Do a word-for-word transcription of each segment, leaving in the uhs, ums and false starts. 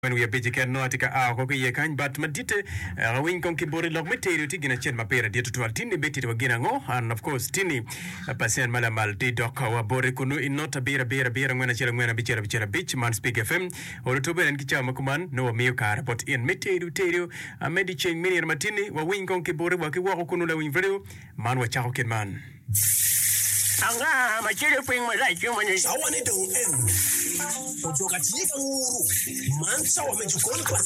when we are busy can no atika a ko ye kan but madite uh, win kon ki bori log meteri ti gina chen mapera dia to tini beti to gina ngo and of course tini uh, pasen mala mal di doka wa bori kunu in nota bira bira bira ngwana chira ngwana bichira bichira bich man speak fm or to be en kicha makuman no miyo kar but in meteri terio a medi chen mini matini wa win kon ki bori wa ki wa kunu la win video man wa chako ken man anga machele ping ma like yo mani Sawane dong en. Kutoka chika nguru. Mansa wamejukoni kwa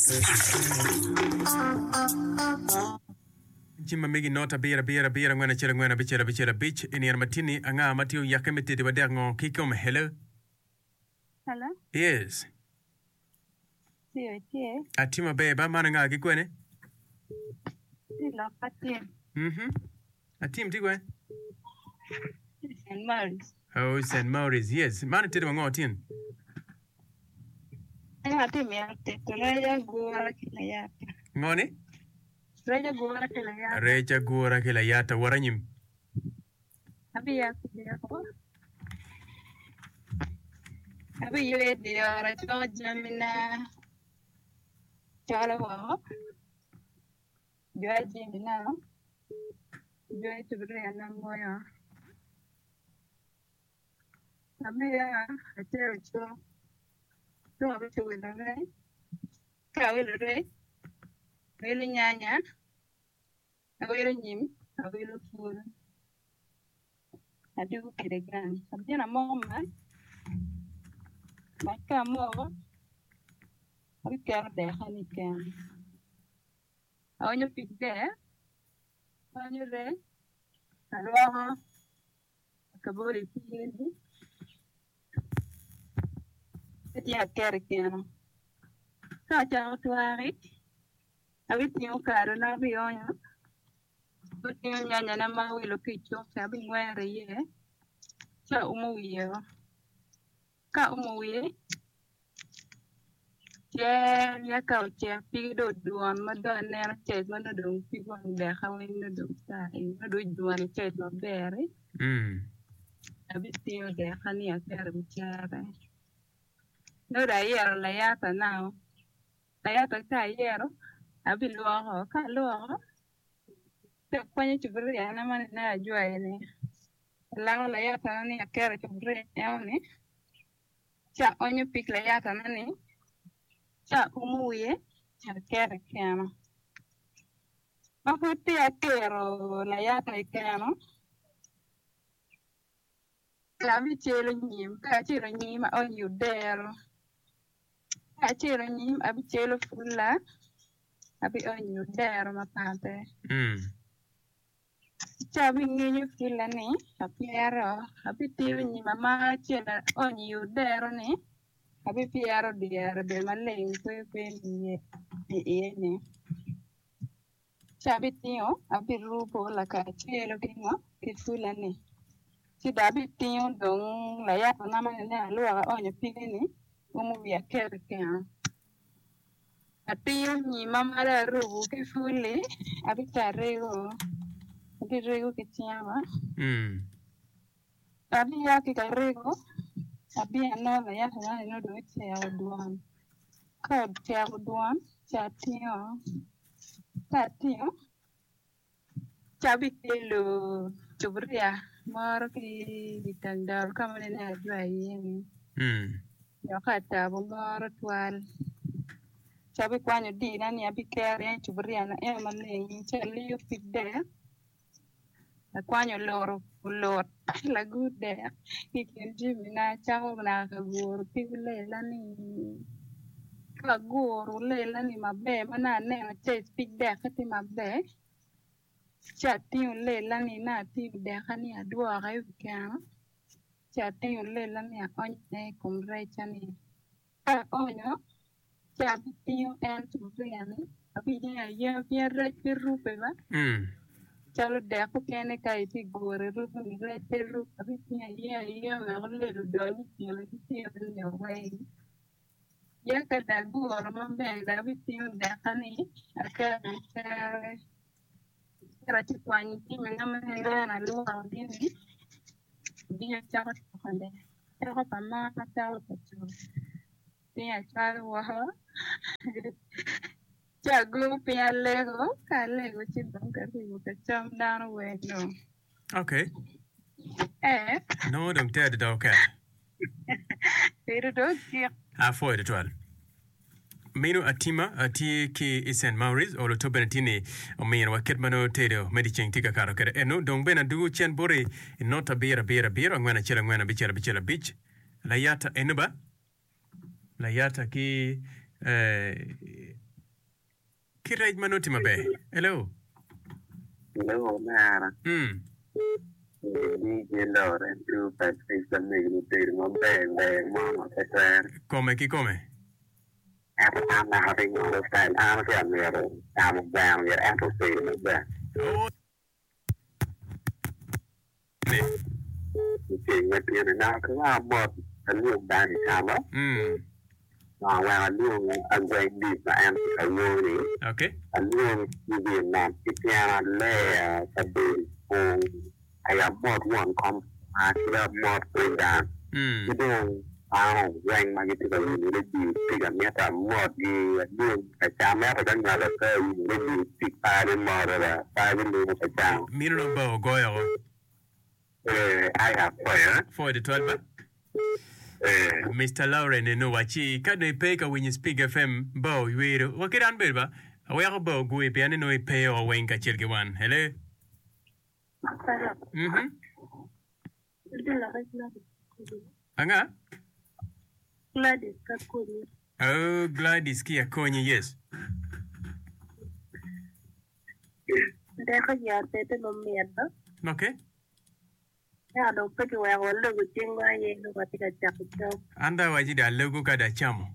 Jimma megi nota bira bira bira ngwana chira ngwana bichira bichira bich ini matini anga matio yakemete de wadango kikom hello. Hello? Yes. Tiyo, tiyo. Atima beba mana nga kikwene? Tila, patin. Mhm. Atim tigwe? Saint Mary's. Oh, Saint Maurice, yes. Mana tiri wango tin? Nga timi yate, Reja Gora Kilayata. Ngoni? Reja Gora Kilayata. Reja gora kila yata waranyim. Abi yako yako. Abi yue diyo, rato jamina. Chala wako. Jua jamina. Jua tubri anamoyo. Abi ya, atero cho. Tu abi tuwe lore. Kawe lore. Wele nyanya. Awele nyim. Awele furu. Adigu kiregan. Abi na moma. Maka mo. Abi kero de hani ken. Awanyo pikde. Awanyo re. Alwaha. Kabori pili. Dia kere keno. Ka cha tuari. Abi tiyo karo na abi onyo. Abi tiyo nyanya na mawi lo kicho. Abi ngwere ye. Cha umu wiye. Ka umu wiye. Che ya ka che pido duan madon nera che mano dong pido de hawin no dong sa. Mado duan che no bere. Mm. Abi tiyo de hani ya kere mchare. No da yero la yata now. La yata ka yero. Abi luoho. Ka luoho. Te kwenye chuburi ya nama na ajua ene. Lango la yata nani ya kere chuburi ya ni. Cha onyo pik la yata nani. Cha umuye. Cha kere keno. Mafuti ya kero la yata ikeno. Abi chelo nyim. Ka chelo nyim onyo dero. Achiro nyim abi chelo fulla abi onyo dero mapante. Mm. Chabi nginyo fulla ni apiero abi tiyo nyim ama chela onyo dero ni abi piero diere be maleng kwe kwe niye iye ni. Chabi tiyo abi rupo laka chelo kingo ki fulla ni. Chida abi tiyo dong la yako nama nene aluwa onyo pigi ni. Umu vya kere kena. Atiyo nyima mara rubu ki fuli. Abi tarego. Abi rego ki chiyama. Mm. Abi ya ki karego. Abi anola ya hana ino do ichi ya uduan. Ka uchi ya uduan. Cha tiyo. Cha tiyo. Chabi tilo. Chubria. Moro ki ditandar. Kama nene ajwa yemi. Mm. Yakata bumoro twal. Chabi kwanyo di nani abi kere chuburia na ema nengi chali yu pide. Na kwanyo loro ulor la gude. Kikinji mina chao na kaguru pigule lani. Kaguru le lani mabe mana nenga chase pide kati mabe. Chati le lani na ti de kani adwa ga yukana. Chati le lani akonye kumre chani. Ka onyo. Chabi tiyo en chubriani. Abi ya ya ya red rupe ba. Mm. Chalo deko kene ka iti gore rupe ni red rupe. Abi ya ya ya ngole do doni tiyo le tiyo ni away. Ya kada gore mambe da abi tiyo dekani. Aka aka. Kera chikwani tiyo nama nera na luwa dini. Abi ya chako chakande. Chako pama chako pacho. Tinha chalo waha. Chago pia lego. Ka lego chidong karibu kacham dano we no. Okay. Eh. No, don't tell the dog. Pero do kia. Ah, for the twelve. Meno atima ati ki isen Maurice o lo tobena tini o meno waket mano tedo mediching tika karo kere eno dong bena du chen bore nota bira bira bira ngwana chela ngwana bichela bichela bich la yata enuba la yata ki eh ki raj mano tima be hello hello nara hmm ni je lore tu pa fisa negro ter mo be be mo ta come ki come After I'm not having all this time, I'm getting there. I'm down here after seeing it there. oh ne Seeing it in and out, because I'm more a little bad time up. hmm Now, when I knew I'm going to be the answer to Rooney, okay I knew you being not picking layer to be on. I have more one come, I should have more going down. hmm You don't. Ao doanh mà cái cái gì nó gì thì cái mẹ ta một gì luôn phải cha mẹ phải đánh nhau là cái gì nó gì thì ta đến mò rồi là ta đến luôn phải cha mino no bo goyo eh ai à khỏe for the twelve eh Mister Lauren no wachi kado ipeka wenye Speak F M bo yuero wakiran belba awaya bo gui piane no ipe o wenka chilke wan hello mhm anga Gladys Kakuni. oh Gladys kia konye yes Dejo ya tete no mierda. okay Ya do peke wa wala gutingwa ye no katika chakcho. anda wajida logo kada chamo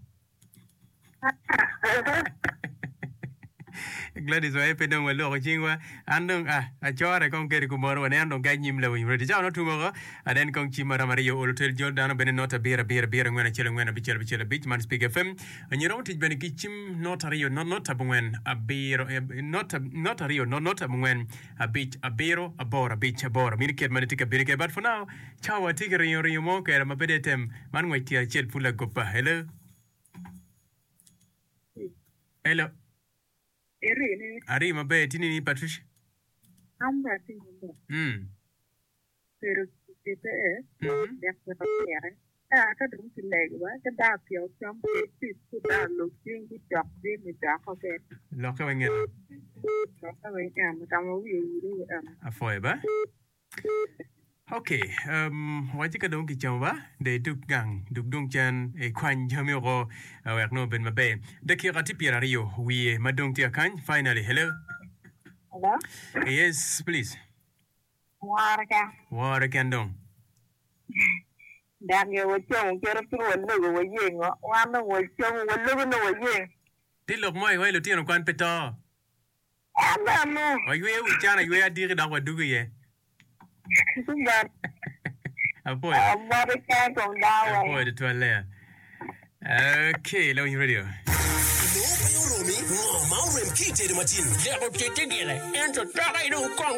Gladys wa epe dong walo chingwa andong ah achora kong kere kumoro wane andong ga nyim lawo yimre jao no tumo aden kong chimara mario olotel jordan bene nota bira bira bira ngwana chele ngwana bichela bichela bich man Speak F M anyiro tij bene kichim nota rio no nota bungwen abiro nota nota rio no nota bungwen abich abiro abora bich abora min ket man tika birike but for now chawa tika rio rio mo kere mabede tem man ngwaitia chel pula gopa hello hello Eri Ari mabe tini ni Patricia. amba tingo. Hmm. Pero tete eh. Mhm. Ya kwa tere. Ah ka dum tilegwa ka da pio cham ke ti da lo tingi chok de mi da ko ke. Loka wengen Ka ka we am ka mo wi wi am. afoe ba. Okay, um wajika dong ki chamba de duk gang duk dong chan e kwan jamio go awak no ben mabe. De ki rati pirario we madong tia kan finally hello. Hello? Yes, please. Warga. Wara kandong. Dan ye wo chong ke ra tu wo lo wo ye ngo. Wa no wo chong wo lo no wo ye. Tilok moi wai lo tino kwan peto. Amba mo. Wa yue u chana yue adiri da wadugu ye. Sugar. Afoe. Amba ka kong da Afoe de toilette. Okay, lo radio. No, Romy, no, Maureen Kitty Martin. Lego tete gele. Ento taga idu kong